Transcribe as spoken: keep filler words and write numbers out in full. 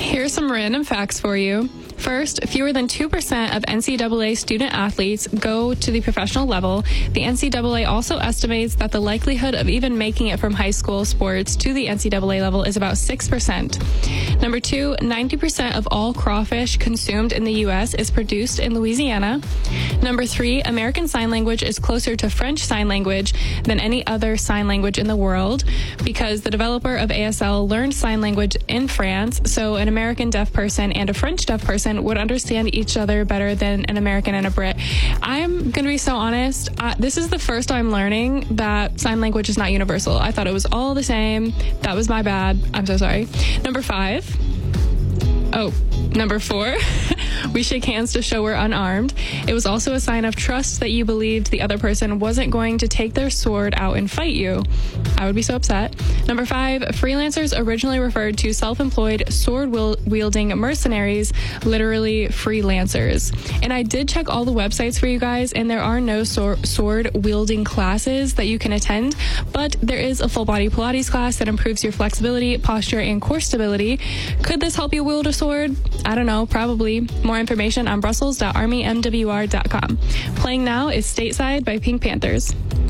Here's some random facts for you. First, fewer than two percent of N C double A student athletes go to the professional level. The N C double A also estimates that the likelihood of even making it from high school sports to the N C double A level is about six percent. Number two, ninety percent of all crawfish consumed in the U S is produced in Louisiana. Number three, American Sign Language is closer to French Sign Language than any other sign language in the world because the developer of A S L learned sign language in France, so an American deaf person and a French deaf person would understand each other better than an American and a Brit. I'm going to be so honest. Uh, this is the first time learning that sign language is not universal. I thought it was all the same. That was my bad. I'm so sorry. Number five. Oh, number four. We shake hands to show we're unarmed. It was also a sign of trust that you believed the other person wasn't going to take their sword out and fight you. I would be so upset. Number five, freelancers originally referred to self-employed sword-wielding mercenaries, literally freelancers. And I did check all the websites for you guys, and there are no sword-wielding classes that you can attend, but there is a full-body Pilates class that improves your flexibility, posture, and core stability. Could this help you wield a sword? I don't know, probably. More information on brussels dot army m w r dot com. Playing now is Stateside by Pink Panthers.